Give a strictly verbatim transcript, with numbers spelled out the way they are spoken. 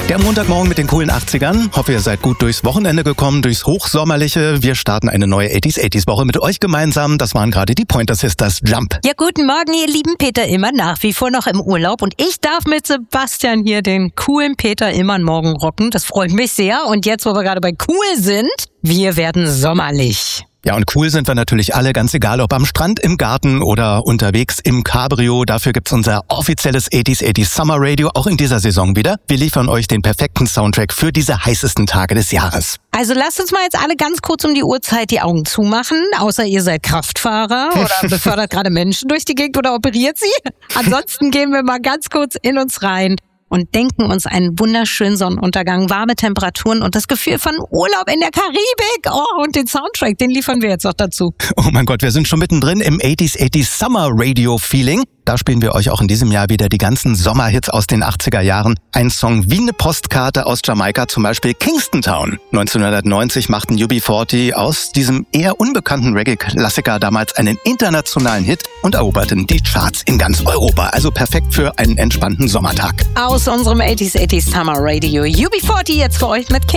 Der Montagmorgen mit den coolen achtzigern. Hoffe, ihr seid gut durchs Wochenende gekommen, durchs Hochsommerliche. Wir starten eine neue achtziger achtziger Woche mit euch gemeinsam. Das waren gerade die Pointer Sisters. Jump. Ja, guten Morgen, ihr lieben Peter Immern, nach wie vor noch im Urlaub. Und ich darf mit Sebastian hier den coolen Peter Immern morgen rocken. Das freut mich sehr. Und jetzt, wo wir gerade bei cool sind, wir werden sommerlich. Ja, und cool sind wir natürlich alle, ganz egal ob am Strand, im Garten oder unterwegs im Cabrio. Dafür gibt's unser offizielles achtziger achtziger Summer Radio auch in dieser Saison wieder. Wir liefern euch den perfekten Soundtrack für diese heißesten Tage des Jahres. Also lasst uns mal jetzt alle ganz kurz um die Uhrzeit die Augen zumachen, außer ihr seid Kraftfahrer oder befördert gerade Menschen durch die Gegend oder operiert sie. Ansonsten gehen wir mal ganz kurz in uns rein und denken uns einen wunderschönen Sonnenuntergang, warme Temperaturen und das Gefühl von Urlaub in der Karibik. Oh, und den Soundtrack, den liefern wir jetzt noch dazu. Oh mein Gott, wir sind schon mittendrin im achtziger achtziger Summer Radio Feeling. Da spielen wir euch auch in diesem Jahr wieder die ganzen Sommerhits aus den achtziger Jahren. Ein Song wie eine Postkarte aus Jamaika, zum Beispiel Kingston Town. neunzehnhundertneunzig machten U B vierzig aus diesem eher unbekannten Reggae-Klassiker damals einen internationalen Hit und eroberten die Charts in ganz Europa. Also perfekt für einen entspannten Sommertag. Aus unserem achtziger achtziger Summer Radio. U B vierzig jetzt für euch mit King.